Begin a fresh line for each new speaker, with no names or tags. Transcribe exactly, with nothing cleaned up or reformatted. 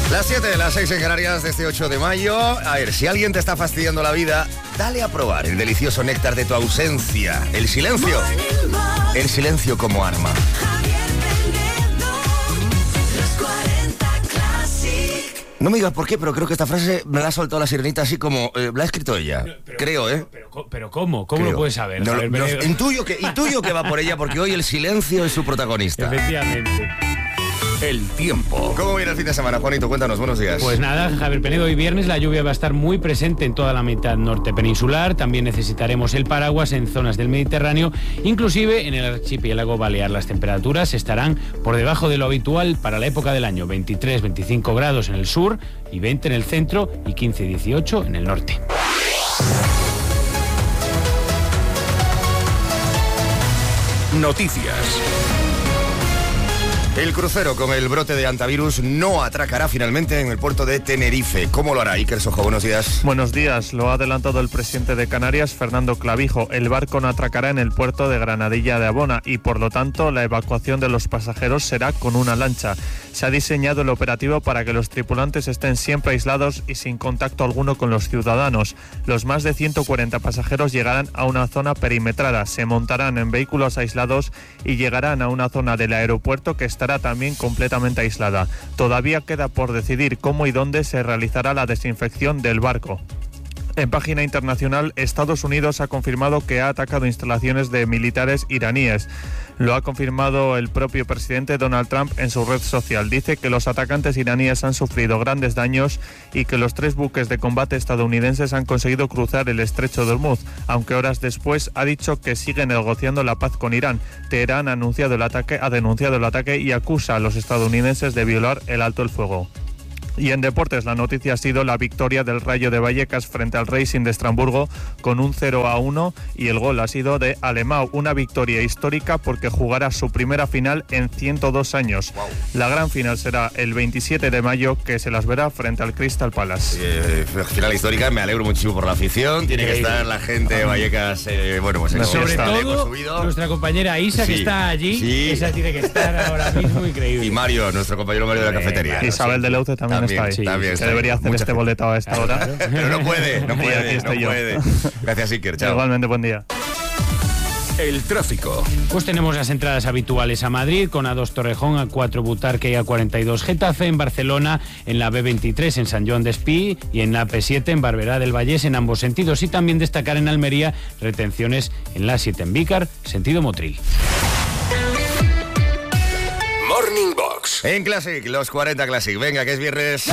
Las siete, las seis en Canarias de este ocho de mayo. A ver, si alguien te está fastidiando la vida, dale a probar el delicioso néctar de tu ausencia. El silencio. El silencio como arma. No me digas por qué, pero creo que esta frase me la ha soltado la sirenita así como... Eh, la ha escrito ella, pero, pero, creo, ¿eh?
Pero, pero, pero ¿cómo? ¿Cómo
creo.
Lo puedes saber?
No,
ver,
no, intuyo, que, intuyo que va por ella porque hoy el silencio es su protagonista.
Efectivamente.
El tiempo. ¿Cómo viene el fin de semana, Juanito? Cuéntanos, buenos días.
Pues nada, Javier Penedo, hoy viernes la lluvia va a estar muy presente en toda la mitad norte peninsular. También necesitaremos el paraguas en zonas del Mediterráneo. Inclusive en el archipiélago balear las temperaturas estarán por debajo de lo habitual para la época del año. veintitrés, veinticinco grados en el sur y veinte en el centro y quince, dieciocho en el norte.
Noticias. El crucero con el brote de hantavirus no atracará finalmente en el puerto de Tenerife. ¿Cómo lo hará? Iker Sojo, buenos días.
Buenos días. Lo ha adelantado el presidente de Canarias, Fernando Clavijo. El barco no atracará en el puerto de Granadilla de Abona y, por lo tanto, la evacuación de los pasajeros será con una lancha. Se ha diseñado el operativo para que los tripulantes estén siempre aislados y sin contacto alguno con los ciudadanos. Los más de ciento cuarenta pasajeros llegarán a una zona perimetrada, se montarán en vehículos aislados y llegarán a una zona del aeropuerto que estará también completamente aislada. Todavía queda por decidir cómo y dónde se realizará la desinfección del barco. En página internacional, Estados Unidos ha confirmado que ha atacado instalaciones de militares iraníes. Lo ha confirmado el propio presidente Donald Trump en su red social. Dice que los atacantes iraníes han sufrido grandes daños y que los tres buques de combate estadounidenses han conseguido cruzar el estrecho de Hormuz, aunque horas después ha dicho que sigue negociando la paz con Irán. Teherán ha anunciado el ataque, ha denunciado el ataque y acusa a los estadounidenses de violar el alto el fuego. Y en deportes, la noticia ha sido la victoria del Rayo de Vallecas frente al Racing de Estrasburgo con un cero a uno y el gol ha sido de Alemão, una victoria histórica porque jugará su primera final en ciento dos años. Wow. La gran final será el veintisiete de mayo, que se las verá frente al Crystal Palace.
Eh, final histórica, me alegro muchísimo por la afición, tiene que estar la gente de Vallecas, eh, bueno, pues en
sobre todo nuestra compañera Isa, sí, que está allí, sí. Esa tiene que estar ahora mismo increíble.
Y Mario, nuestro compañero Mario de la cafetería.
Claro, Isabel sí. de Leuce también, también está ahí, sí, también que debería hacer este boleto a esta hora.
Pero no puede, no puede, no puede. Gracias, Iker, chao.
Igualmente, buen día.
El tráfico.
Pues tenemos las entradas habituales a Madrid, con A dos Torrejón, A cuatro Butarque y A cuarenta y dos Getafe, en Barcelona, en la B veintitrés en San Joan d'Espí y en la P siete en Barberá del Vallés en ambos sentidos. Y también destacar en Almería retenciones en la A siete en Vícar, sentido Motril.
Morning Box. En Classic, los cuarenta Classic. Venga, que es viernes.